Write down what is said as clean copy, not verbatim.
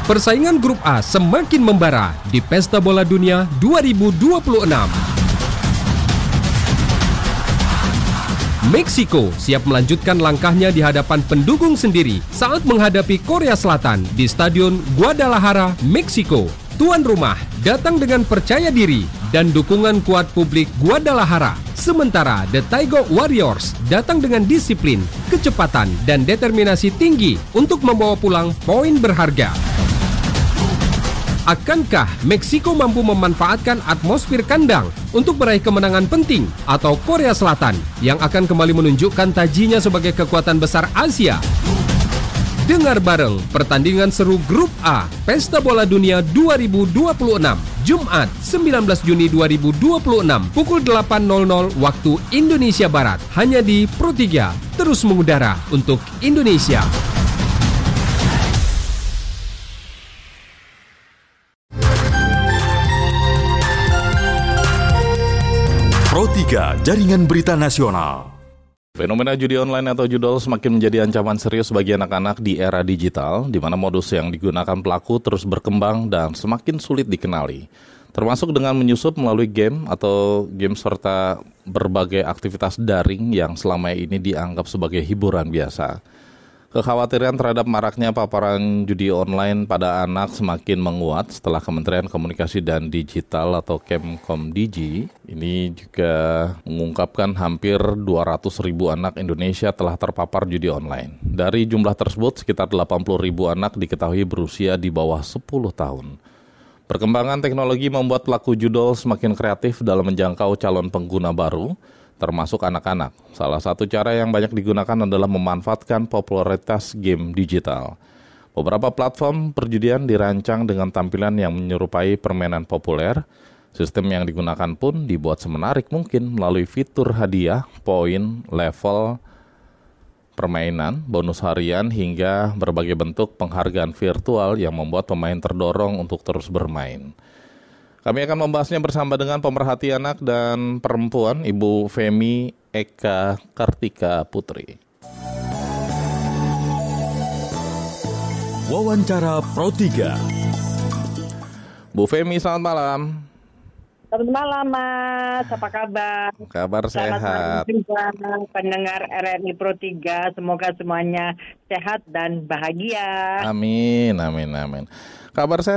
Persaingan grup A semakin membara di Pesta Bola Dunia 2026. Meksiko siap melanjutkan langkahnya di hadapan pendukung sendiri saat menghadapi Korea Selatan di Stadion Guadalajara, Meksiko. Tuan rumah datang dengan percaya diri dan dukungan kuat publik Guadalajara. Sementara The Taigo Warriors datang dengan disiplin, kecepatan, dan determinasi tinggi untuk membawa pulang poin berharga. Akankah Meksiko mampu memanfaatkan atmosfer kandang untuk meraih kemenangan penting atau Korea Selatan yang akan kembali menunjukkan tajinya sebagai kekuatan besar Asia? Dengar bareng pertandingan seru Grup A Pesta Bola Dunia 2026 Jumat 19 Juni 2026 pukul 8.00 waktu Indonesia Barat hanya di Pro3 terus mengudara untuk Indonesia. Pro3 Jaringan Berita Nasional. Fenomena judi online atau judol semakin menjadi ancaman serius bagi anak-anak di era digital, di mana modus yang digunakan pelaku terus berkembang dan semakin sulit dikenali. Termasuk dengan menyusup melalui game serta berbagai aktivitas daring yang selama ini dianggap sebagai hiburan biasa. Kekhawatiran terhadap maraknya paparan judi online pada anak semakin menguat setelah Kementerian Komunikasi dan Digital atau Kemkomdigi ini juga mengungkapkan hampir 200.000 anak Indonesia telah terpapar judi online. Dari jumlah tersebut, sekitar 80.000 anak diketahui berusia di bawah 10 tahun. Perkembangan teknologi membuat pelaku judol semakin kreatif dalam menjangkau calon pengguna baru, termasuk anak-anak. Salah satu cara yang banyak digunakan adalah memanfaatkan popularitas game digital. Beberapa platform perjudian dirancang dengan tampilan yang menyerupai permainan populer. Sistem yang digunakan pun dibuat semenarik mungkin melalui fitur hadiah, poin, level permainan, bonus harian, hingga berbagai bentuk penghargaan virtual yang membuat pemain terdorong untuk terus bermain. Kami akan membahasnya bersama dengan pemerhati anak dan perempuan, Ibu Femi Eka Kartika Putri. Wawancara Pro3. Bu Femi, selamat malam. Selamat malam, Mas. Apa kabar? Kabar Selamat sehat. malam juga pendengar RRI Pro3. Semoga semuanya sehat dan bahagia. Amin, amin, amin. Kabar saya